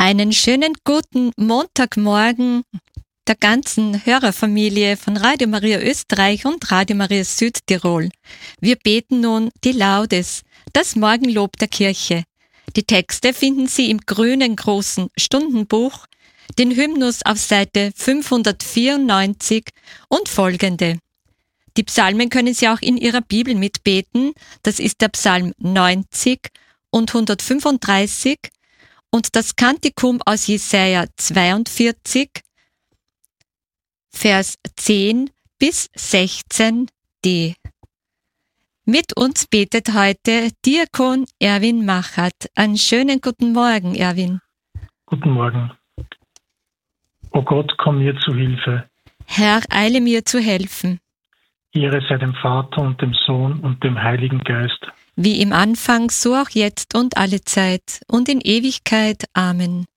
Einen schönen guten Montagmorgen der ganzen Hörerfamilie von Radio Maria Österreich und Radio Maria Südtirol. Wir beten nun die Laudes, das Morgenlob der Kirche. Die Texte finden Sie im grünen großen Stundenbuch, den Hymnus auf Seite 594 und folgende. Die Psalmen können Sie auch in Ihrer Bibel mitbeten. Das ist der Psalm 90 und 135 und das Kantikum aus Jesaja 42, Vers 10 bis 16d. Mit uns betet heute Diakon Erwin Machert. Einen schönen guten Morgen, Erwin. Guten Morgen. O Gott, komm mir zu Hilfe. Herr, eile mir zu helfen. Ehre sei dem Vater und dem Sohn und dem Heiligen Geist. Wie im Anfang, so auch jetzt und alle Zeit und in Ewigkeit. Amen.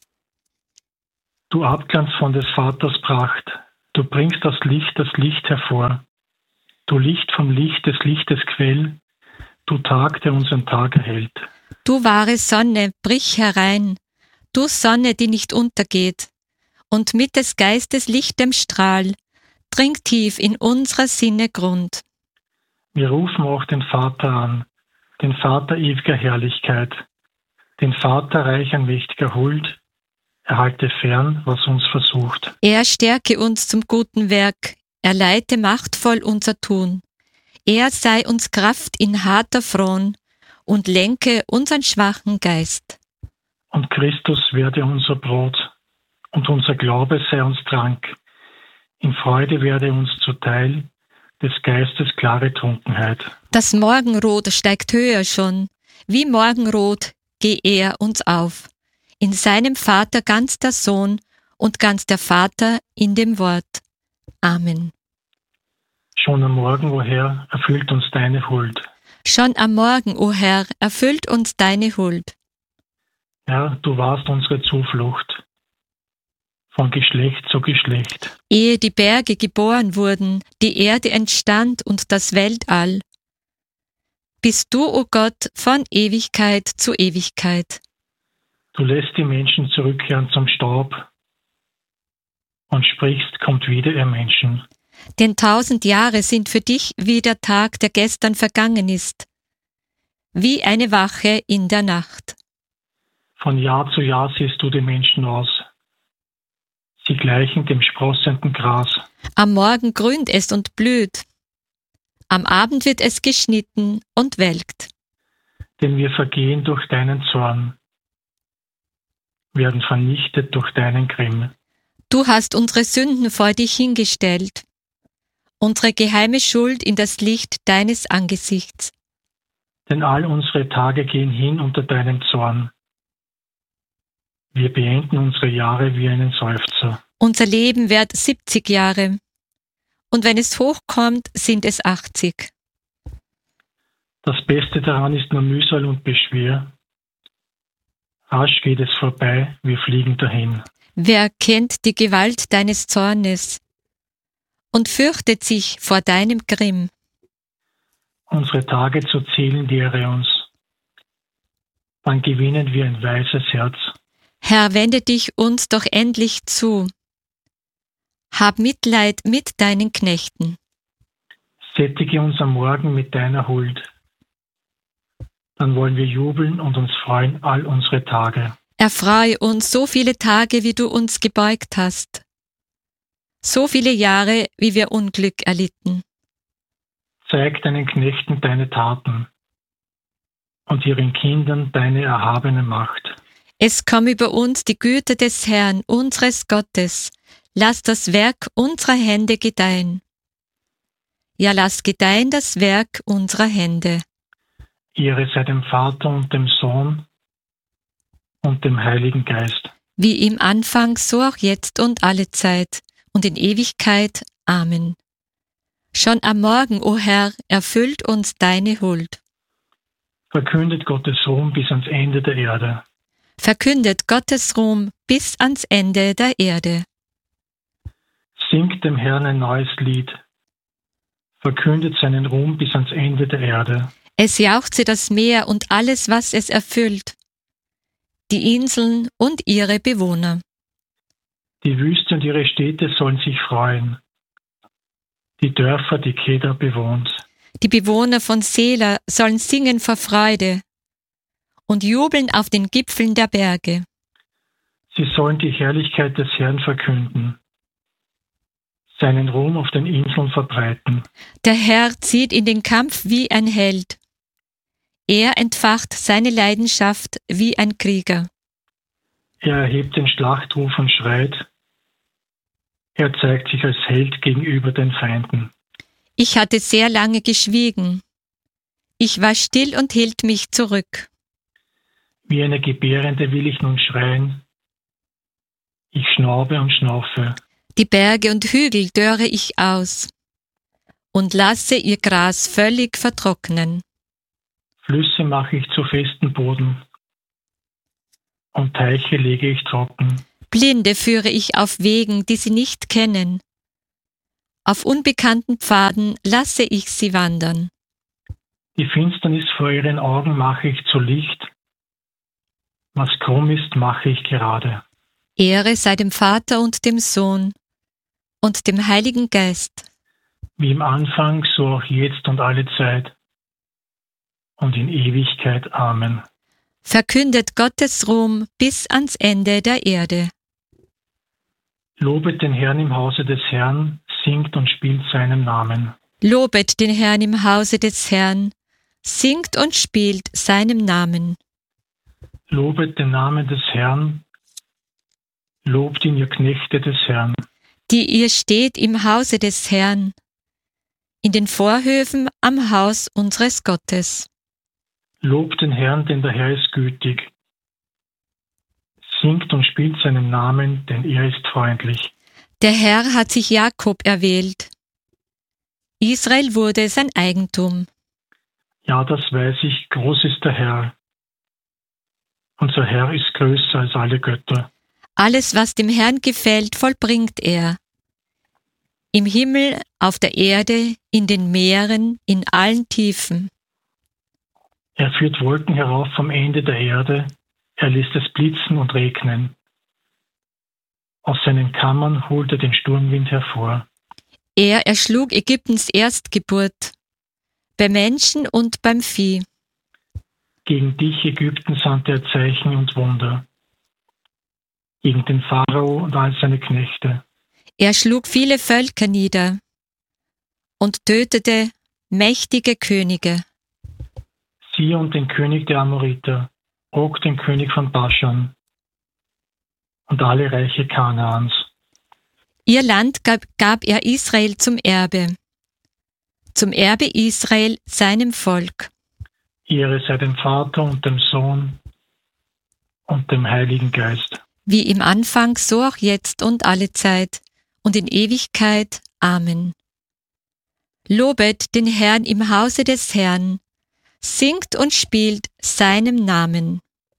Du Abglanz von des Vaters Pracht, du bringst das Licht hervor. Du Licht vom Licht des Lichtes Quell, du Tag, der unseren Tag erhält. Du wahre Sonne, brich herein, du Sonne, die nicht untergeht, und mit des Geistes lichtem Strahl, dring tief in unserer Sinne Grund. Wir rufen auch den Vater an, den Vater ewiger Herrlichkeit, den Vater reich an mächtiger Huld, erhalte fern, was uns versucht. Er stärke uns zum guten Werk, er leite machtvoll unser Tun. Er sei uns Kraft in harter Fron und lenke unseren schwachen Geist. Und Christus werde unser Brot, und unser Glaube sei uns Trank. In Freude werde uns zuteil, des Geistes klare Trunkenheit. Das Morgenrot steigt höher schon, wie Morgenrot geh er uns auf. In seinem Vater ganz der Sohn und ganz der Vater in dem Wort. Amen. Schon am Morgen, o Herr, erfüllt uns deine Huld. Schon am Morgen, o Herr, erfüllt uns deine Huld. Herr, du warst unsere Zuflucht, von Geschlecht zu Geschlecht. Ehe die Berge geboren wurden, die Erde entstand und das Weltall, bist du, o Gott, von Ewigkeit zu Ewigkeit. Du lässt die Menschen zurückkehren zum Staub und sprichst, kommt wieder, ihr Menschen. Denn 1000 Jahre sind für dich wie der Tag, der gestern vergangen ist, wie eine Wache in der Nacht. Von Jahr zu Jahr siehst du die Menschen aus. Sie gleichen dem sprossenden Gras. Am Morgen grünt es und blüht. Am Abend wird es geschnitten und welkt. Denn wir vergehen durch deinen Zorn, werden vernichtet durch deinen Grimm. Du hast unsere Sünden vor dich hingestellt, unsere geheime Schuld in das Licht deines Angesichts. Denn all unsere Tage gehen hin unter deinem Zorn. Wir beenden unsere Jahre wie einen Seufzer. Unser Leben währt 70 Jahre. Und wenn es hochkommt, sind es 80. Das Beste daran ist nur Mühsal und Beschwer. Rasch geht es vorbei, wir fliegen dahin. Wer kennt die Gewalt deines Zornes und fürchtet sich vor deinem Grimm? Unsere Tage zu zählen lehre uns. Dann gewinnen wir ein weises Herz. Herr, wende dich uns doch endlich zu. Hab Mitleid mit deinen Knechten. Sättige uns am Morgen mit deiner Huld. Dann wollen wir jubeln und uns freuen all unsere Tage. Erfreue uns so viele Tage, wie du uns gebeugt hast. So viele Jahre, wie wir Unglück erlitten. Zeig deinen Knechten deine Taten und ihren Kindern deine erhabene Macht. Es komm über uns die Güte des Herrn, unseres Gottes. Lass das Werk unserer Hände gedeihen. Ja, lass gedeihen das Werk unserer Hände. Ehre sei dem Vater und dem Sohn und dem Heiligen Geist. Wie im Anfang, so auch jetzt und alle Zeit und in Ewigkeit. Amen. Schon am Morgen, o Herr, erfüllt uns deine Huld. Verkündet Gottes Ruhm bis ans Ende der Erde. Verkündet Gottes Ruhm bis ans Ende der Erde. Singt dem Herrn ein neues Lied. Verkündet seinen Ruhm bis ans Ende der Erde. Es jauchze das Meer und alles, was es erfüllt. die Inseln und ihre Bewohner. Die Wüste und ihre Städte sollen sich freuen. Die Dörfer, die Kedar bewohnt. Die Bewohner von Sela sollen singen vor Freude und jubeln auf den Gipfeln der Berge. Sie sollen die Herrlichkeit des Herrn verkünden, seinen Ruhm auf den Inseln verbreiten. Der Herr zieht in den Kampf wie ein Held. Er entfacht seine Leidenschaft wie ein Krieger. Er erhebt den Schlachtruf und schreit. Er zeigt sich als Held gegenüber den Feinden. Ich hatte sehr lange geschwiegen. Ich war still und hielt mich zurück. Wie eine Gebärende will ich nun schreien. Ich schnaube und schnaufe. Die Berge und Hügel dörre ich aus und lasse ihr Gras völlig vertrocknen. Flüsse mache ich zu festem Boden und Teiche lege ich trocken. Blinde führe ich auf Wegen, die sie nicht kennen. Auf unbekannten Pfaden lasse ich sie wandern. Die Finsternis vor ihren Augen mache ich zu Licht. Was krumm ist, mache ich gerade. Ehre sei dem Vater und dem Sohn und dem Heiligen Geist. Wie im Anfang, so auch jetzt und alle Zeit und in Ewigkeit. Amen. Verkündet Gottes Ruhm bis ans Ende der Erde. Lobet den Herrn im Hause des Herrn, singt und spielt seinen Namen. Lobet den Herrn im Hause des Herrn, singt und spielt seinem Namen. Lobet den Namen des Herrn, lobt ihn, ihr Knechte des Herrn. Die ihr steht im Hause des Herrn, in den Vorhöfen am Haus unseres Gottes. Lobt den Herrn, denn der Herr ist gütig. Singt und spielt seinen Namen, denn er ist freundlich. Der Herr hat sich Jakob erwählt. Israel wurde sein Eigentum. Ja, das weiß ich, groß ist der Herr. Unser Herr ist größer als alle Götter. Alles, was dem Herrn gefällt, vollbringt er. Im Himmel, auf der Erde, in den Meeren, in allen Tiefen. Er führt Wolken herauf vom Ende der Erde, er lässt es blitzen und regnen. Aus seinen Kammern holt er den Sturmwind hervor. Er erschlug Ägyptens Erstgeburt, bei Menschen und beim Vieh. Gegen dich, Ägypten, sandte er Zeichen und Wunder. Gegen den Pharao und all seine Knechte. Er schlug viele Völker nieder und tötete mächtige Könige. Sie und den König der Amoriter, Og den König von Baschan und alle Reiche Kanaans. Ihr Land gab er Israel zum Erbe Israel seinem Volk. Ehre sei dem Vater und dem Sohn und dem Heiligen Geist. Wie im Anfang, so auch jetzt und alle Zeit und in Ewigkeit. Amen. Lobet den Herrn im Hause des Herrn, singt und spielt seinem Namen.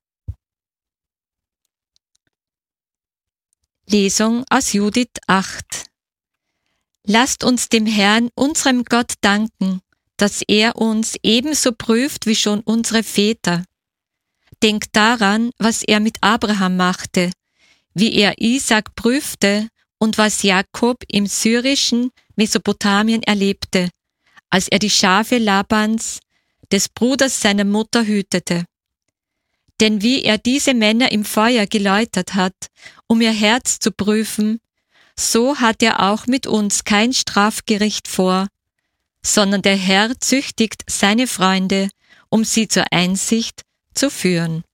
Lesung aus Judith 8. Lasst uns dem Herrn, unserem Gott, danken, dass er uns ebenso prüft wie schon unsere Väter. Denkt daran, was er mit Abraham machte, wie er Isaak prüfte und was Jakob im syrischen Mesopotamien erlebte, als er die Schafe Labans, des Bruders seiner Mutter, hütete. Denn wie er diese Männer im Feuer geläutert hat, um ihr Herz zu prüfen, so hat er auch mit uns kein Strafgericht vor, sondern der Herr züchtigt seine Freunde, um sie zur Einsicht zu führen.